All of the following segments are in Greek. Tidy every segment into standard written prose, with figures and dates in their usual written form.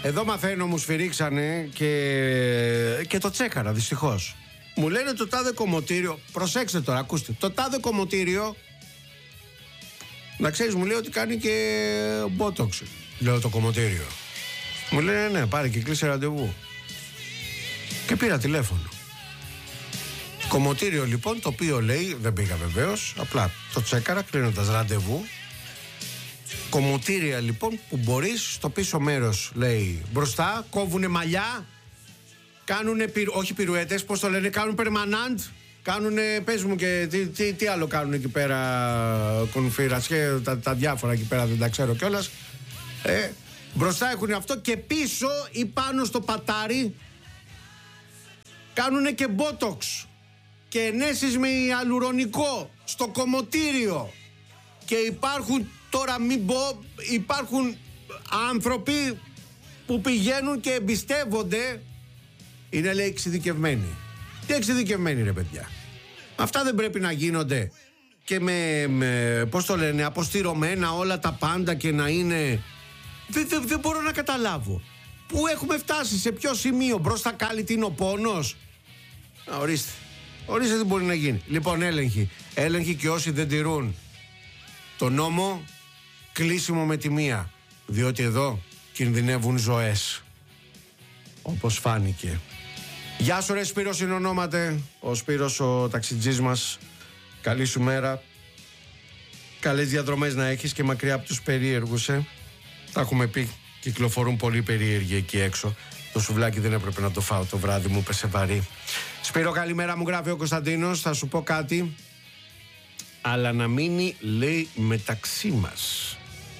Εδώ μαθαίνω, μου σφυρίξανε και το τσέκαρα δυστυχώς. Μου λένε το τάδε κομμωτήριο, προσέξτε τώρα, ακούστε, το τάδε κομμωτήριο, να ξέρεις, μου λέει ότι κάνει και μπότοξ. Λέω το κομμωτήριο. Μου λένε ναι, πάρε και κλείσε ραντεβού. Και πήρα τηλέφωνο. Κομμωτήριο λοιπόν, το οποίο λέει, δεν πήγα βεβαίως, απλά το τσέκαρα κλείνοντας ραντεβού. Κομμωτήρια λοιπόν που μπορείς στο πίσω μέρος, λέει, μπροστά, κόβουνε μαλλιά, κάνουνε, όχι πυρουέτες, πώς το λένε, κάνουν permanent, κάνουνε, πες μου και τι άλλο κάνουν εκεί πέρα, κονφιρασιέ, τα διάφορα εκεί πέρα, δεν τα ξέρω κιόλας. Μπροστά έχουν αυτό και πίσω ή πάνω στο πατάρι κάνουνε και μπότοξ και ενέσεις με ιαλουρονικό στο κομμωτήριο. Και υπάρχουν, τώρα μην πω, υπάρχουν άνθρωποι που πηγαίνουν και εμπιστεύονται. Είναι, λέει, εξειδικευμένοι. Τι εξειδικευμένοι, ρε παιδιά? Αυτά δεν πρέπει να γίνονται και με πώς το λένε, αποστηρωμένα όλα τα πάντα και να είναι... Δεν μπορώ να καταλάβω. Πού έχουμε φτάσει, σε ποιο σημείο? Μπροστά κάλυτη είναι ο πόνος. Ορίστε. Ορίστε τι μπορεί να γίνει. Λοιπόν, έλεγχοι και όσοι δεν τηρούν το νόμο, κλείσιμο με τη μία. Διότι εδώ κινδυνεύουν ζωές, όπως φάνηκε. Γεια σου ρε Σπύρο, συνονόματε. Ο Σπύρος ο ταξιτζής μας. Καλή σου μέρα. Καλές διαδρομές να έχεις και μακριά από τους περίεργους. Τα έχουμε πει, κυκλοφορούν πολύ περίεργοι εκεί έξω. Το σουβλάκι δεν έπρεπε να το φάω το βράδυ, μου πέσε βαρύ. Σπύρο, καλημέρα, μου γράφει ο Κωνσταντίνος. Θα σου πω κάτι, αλλά να μείνει, λέει, μεταξύ μας.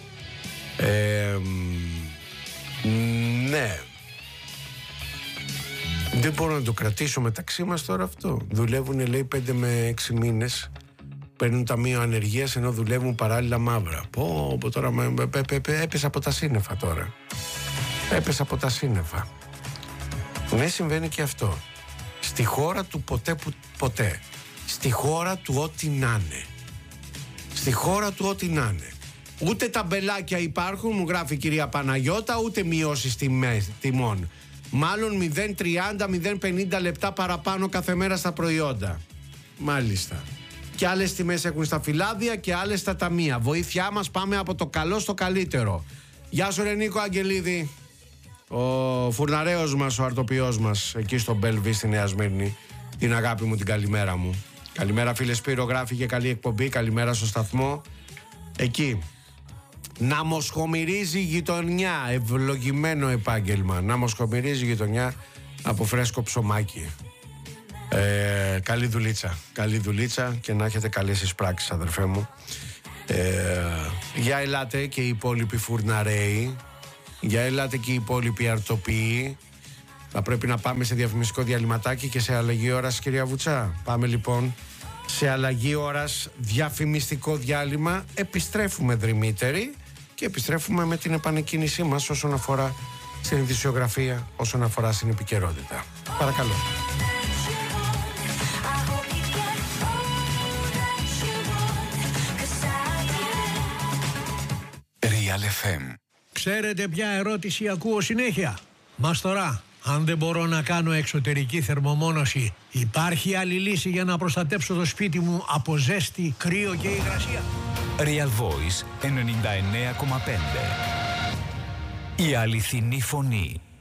Ναι. Δεν μπορώ να το κρατήσω μεταξύ μας τώρα αυτό. Δουλεύουν, λέει, 5 με 6 μήνες. Παίρνουν ταμείο ανεργίας ενώ δουλεύουν παράλληλα μαύρα. Πω τώρα έπεσα από τα σύννεφα τώρα. Έπεσα από τα σύννεφα. Ναι, συμβαίνει και αυτό. Στη χώρα του ποτέ. Στη χώρα του ό,τι να είναι. Στη χώρα του ό,τι να είναι. Ούτε ταμπελάκια υπάρχουν, μου γράφει η κυρία Παναγιώτα, ούτε μειώσεις τιμών. Μάλλον 0,30-0,50 λεπτά παραπάνω κάθε μέρα στα προϊόντα. Μάλιστα. Και άλλες τιμές έχουν στα φυλάδια και άλλες στα ταμεία. Βοήθειά μας, πάμε από το καλό στο καλύτερο. Γεια σου ρε Νίκο Αγγελίδη. Ο φουρναρέος μας, ο αρτοποιός μας, εκεί στο Μπέλβι στη Νέα Σμύρνη. Την αγάπη μου, την καλημέρα μου. Καλημέρα φίλε Σπύρο, γράφει και καλή εκπομπή. Καλημέρα στο σταθμό. Εκεί. Να μοσχομυρίζει γειτονιά. Ευλογημένο επάγγελμα. Να μοσχομυρίζει γειτονιά από φρέσκο ψωμάκι. Καλή δουλίτσα και να έχετε καλές εισπράξεις, αδερφέ μου. Για ελάτε και οι υπόλοιποι φουρναρέοι. Για ελάτε και οι υπόλοιποι αρτοποιοί. Θα πρέπει να πάμε σε διαφημιστικό διαλυματάκι και σε αλλαγή ώρας, κυρία Βουτσά. Πάμε λοιπόν σε αλλαγή ώρας, διαφημιστικό διάλειμμα. Επιστρέφουμε δρυμύτεροι και επιστρέφουμε με την επανεκκίνησή μας όσον αφορά στην ειδησιογραφία, όσον αφορά στην επικαιρότητα. Παρακαλώ. Real FM. Ξέρετε ποια ερώτηση ακούω συνέχεια? Μαστορά, αν δεν μπορώ να κάνω εξωτερική θερμομόνωση, υπάρχει άλλη λύση για να προστατέψω το σπίτι μου από ζέστη, κρύο και υγρασία? Real Voice 99,5. Η αληθινή φωνή.